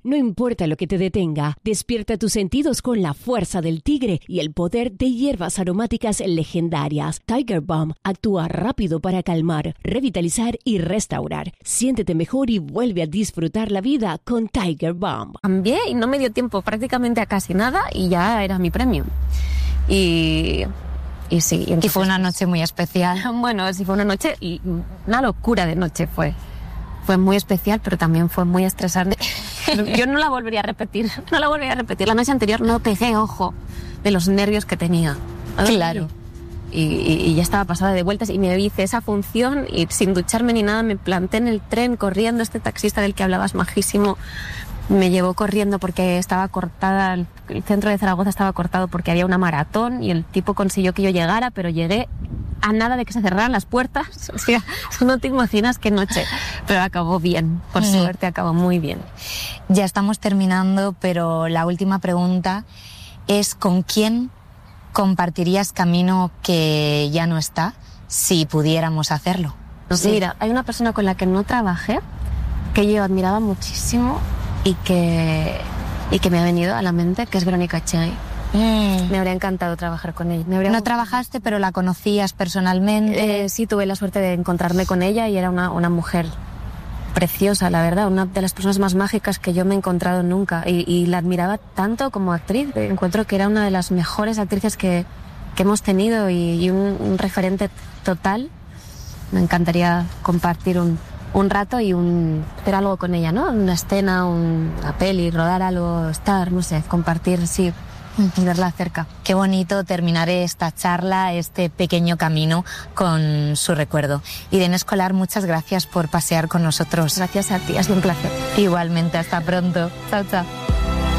No importa lo que te detenga, despierta tus sentidos con la fuerza del tigre y el poder de hierbas aromáticas legendarias. Tiger Balm actúa rápido para calmar, revitalizar y restaurar. Siéntete mejor y vuelve a disfrutar la vida con Tiger Balm. Cambié y no me dio tiempo prácticamente a casi nada y ya era mi premio. Y sí. Y fue una noche muy especial. Bueno, sí, fue una noche, una locura de noche fue. Fue muy especial, pero también fue muy estresante. Yo no la volvería a repetir. La noche anterior no pegué ojo de los nervios que tenía. Claro. Y ya estaba pasada de vueltas y me hice esa función y sin ducharme ni nada me planté en el tren corriendo. Este taxista del que hablabas, majísimo, me llevó corriendo porque estaba cortada, el centro de Zaragoza estaba cortado porque había una maratón y el tipo consiguió que yo llegara, pero llegué a nada de que se cerraran las puertas. O sea, no te imaginas qué noche. Pero acabó bien, por suerte acabó muy bien. Ya estamos terminando, pero la última pregunta es ¿con quién compartirías camino que ya no está si pudiéramos hacerlo? Sí. Mira, hay una persona con la que no trabajé, que yo admiraba muchísimo y que me ha venido a la mente, que es Verónica Echegui. Me habría encantado trabajar con ella. No trabajaste, pero la conocías personalmente. Sí, tuve la suerte de encontrarme con ella y era una mujer preciosa, la verdad, una de las personas más mágicas que yo me he encontrado nunca y la admiraba tanto como actriz. Encuentro que era una de las mejores actrices que hemos tenido y un referente total. Me encantaría compartir un rato y hacer algo con ella, ¿no? Una escena, una peli, rodar algo, no sé, compartir, sí. Y verla cerca. Qué bonito terminar esta charla, este pequeño camino con su recuerdo. Irene Escolar, muchas gracias por pasear con nosotros. Gracias a ti, ha sido un placer. Igualmente, hasta pronto. Chao, chao.